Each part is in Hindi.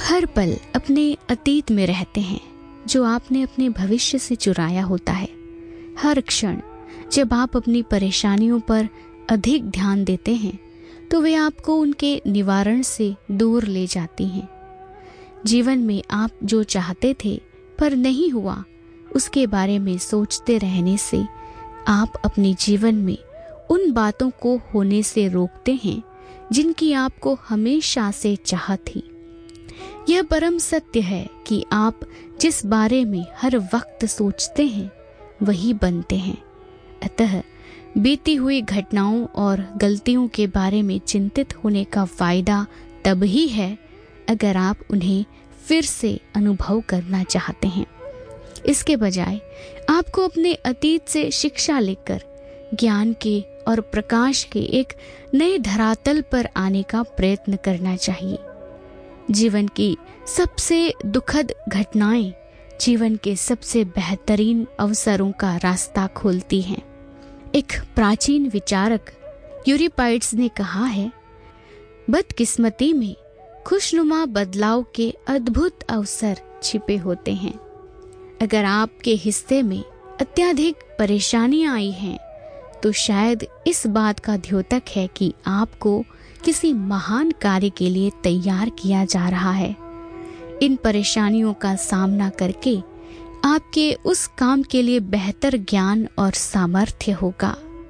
हर पल अपने अतीत में रहते हैं जो आपने अपने भविष्य से चुराया होता है। हर क्षण जब आप अपनी परेशानियों पर अधिक ध्यान देते हैं तो वे आपको उनके निवारण से दूर ले जाती हैं। जीवन में आप जो चाहते थे पर नहीं हुआ, उसके बारे में सोचते रहने से आप अपने जीवन में उन बातों को होने से रोकते हैं जिनकी आपको हमेशा से चाहत थी। यह परम सत्य है कि आप जिस बारे में हर वक्त सोचते हैं वही बनते हैं। अतः बीती हुई घटनाओं और गलतियों के बारे में चिंतित होने का फायदा तब ही है अगर आप उन्हें फिर से अनुभव करना चाहते हैं। इसके बजाय आपको अपने अतीत से शिक्षा लेकर ज्ञान के और प्रकाश के एक नए धरातल पर आने का प्रयत्न करना चाहिए। जीवन की सबसे दुखद घटनाएं जीवन के सबसे बेहतरीन अवसरों का रास्ता खोलती हैं। एक प्राचीन विचारक यूरिपाइड्स ने कहा है, बदकिस्मती में खुशनुमा बदलाव के अद्भुत अवसर छिपे होते हैं। अगर आपके हिस्से में अत्यधिक परेशानियां आई हैं तो शायद इस बात का द्योतक है कि आपको किसी महान कार्य के लिए तैयार किया जा रहा है। इन परेशानियों का सामना करके आपके उस काम के लिए बेहतर ज्ञान और सामर्थ्य होगा।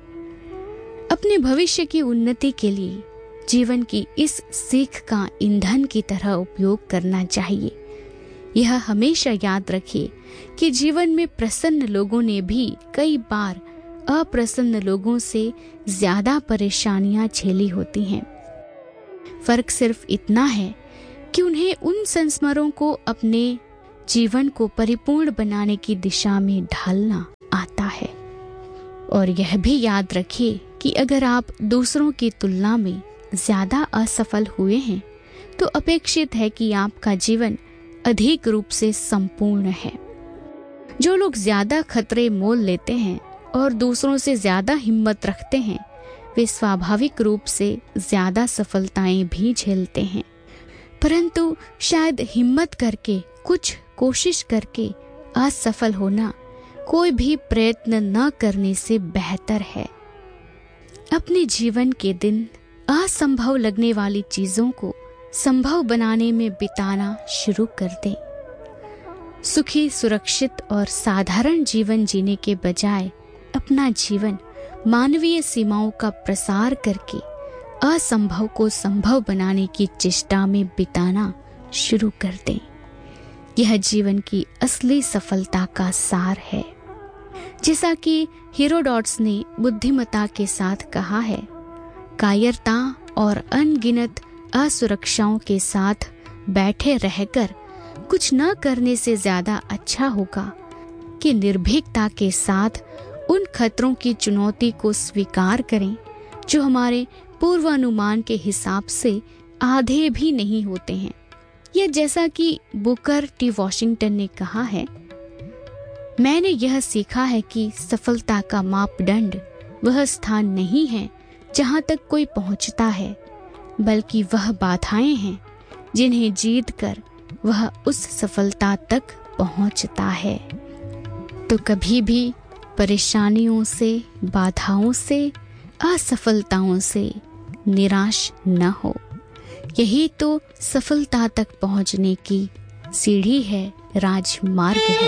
अपने भविष्य की उन्नति के लिए जीवन की इस सीख का ईंधन की तरह उपयोग करना चाहिए। यह हमेशा याद रखिए कि जीवन में प्रसन्न लोगों ने भी कई बार अप्रसन्न लोगों से ज्यादा परेशानियां झेली होती हैं। फर्क सिर्फ इतना है कि उन्हें उन संस्मरणों को अपने जीवन को परिपूर्ण बनाने की दिशा में ढालना आता है। और यह भी याद रखिए कि अगर आप दूसरों की तुलना में ज्यादा असफल हुए हैं तो अपेक्षित है कि आपका जीवन अधिक रूप से संपूर्ण है। जो लोग ज्यादा खतरे मोल लेते हैं और दूसरों से ज्यादा हिम्मत रखते हैं, वे स्वाभाविक रूप से ज्यादा सफलताएं भी झेलते हैं। परंतु शायद हिम्मत करके, कुछ कोशिश करके असफल होना कोई भी प्रयत्न न करने से बेहतर है। अपने जीवन के दिन असंभव लगने वाली चीजों को संभव बनाने में बिताना शुरू कर दें। सुखी, सुरक्षित और साधारण जीवन जीने के बजाय अपना जीवन मानवीय सीमाओं का प्रसार करके असंभव को संभव बनाने की चेष्टा में बिताना शुरू कर दें। यह जीवन की असली सफलता का सार है। जैसा कि हेरोडोटस ने बुद्धिमत्ता के साथ कहा है, कायरता और अनगिनत असुरक्षाओं के साथ बैठे रहकर कुछ न करने से ज्यादा अच्छा होगा कि निर्भीकता के साथ उन खतरों की चुनौती को स्वीकार करें जो हमारे पूर्वानुमान के हिसाब से आधे भी नहीं होते हैं। या जैसा कि बुकर टी वॉशिंगटन ने कहा है, मैंने यह सीखा है कि सफलता का मापदंड वह स्थान नहीं है जहां तक कोई पहुंचता है, बल्कि वह बाधाएं हैं जिन्हें जीतकर वह उस सफलता तक पहुंचता है। तो कभी भी परेशानियों से, बाधाओं से, असफलताओं से निराश न हो। यही तो सफलता तक पहुंचने की सीढ़ी है, राजमार्ग है।